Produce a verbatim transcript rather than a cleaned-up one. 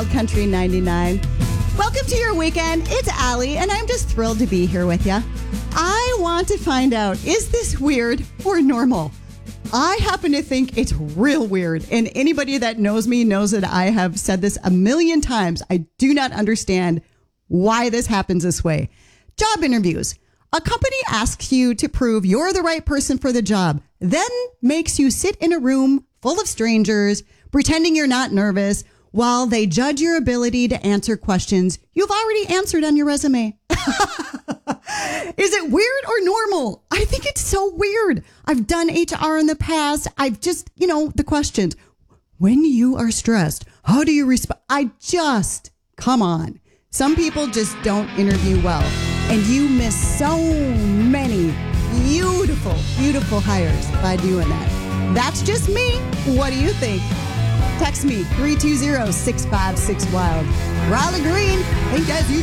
Wild Country ninety-nine. Welcome to your weekend. It's Allie, and I'm just thrilled to be here with you. I want to find out, is this weird or normal? I happen to think it's real weird, and anybody that knows me knows that I have said this a million times. I do not understand why this happens this way. Job interviews. A company asks you to prove you're the right person for the job, then makes you sit in a room full of strangers, pretending you're not nervous, while they judge your ability to answer questions you've already answered on your resume. Is it weird or normal? I think it's so weird. I've done H R in the past. I've just, you know, the questions. When you are stressed, how do you respond? I just, come on. Some people just don't interview well. And you miss so many beautiful, beautiful hires by doing that. That's just me. What do you think? Text me, three two zero, six five six, WILD. Riley Green, think as you